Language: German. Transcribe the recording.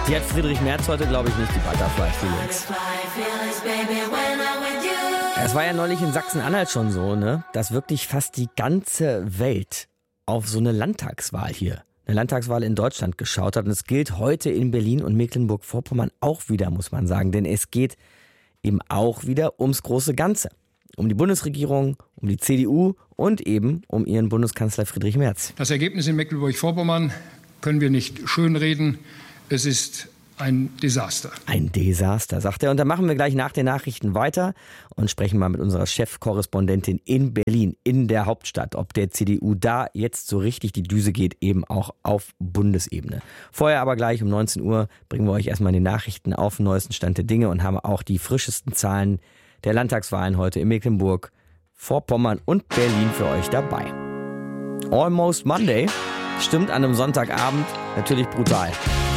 Die hat Friedrich Merz heute, glaube ich, nicht, die Butterfly Feelings. Es war ja neulich in Sachsen-Anhalt schon so, ne, dass wirklich fast die ganze Welt auf so eine Landtagswahl hier, eine Landtagswahl in Deutschland geschaut hat. Und es gilt heute in Berlin und Mecklenburg-Vorpommern auch wieder, muss man sagen. Denn es geht eben auch wieder ums große Ganze. Um die Bundesregierung, um die CDU und eben um ihren Bundeskanzler Friedrich Merz. Das Ergebnis in Mecklenburg-Vorpommern können wir nicht schönreden. Es ist ein Desaster. Ein Desaster, sagt er. Und dann machen wir gleich nach den Nachrichten weiter und sprechen mal mit unserer Chefkorrespondentin in Berlin, in der Hauptstadt, ob der CDU da jetzt so richtig die Düse geht, eben auch auf Bundesebene. Vorher aber gleich um 19 Uhr bringen wir euch erstmal die Nachrichten auf den neuesten Stand der Dinge und haben auch die frischesten Zahlen der Landtagswahlen heute in Mecklenburg, Vorpommern und Berlin für euch dabei. Almost Monday stimmt an einem Sonntagabend natürlich brutal.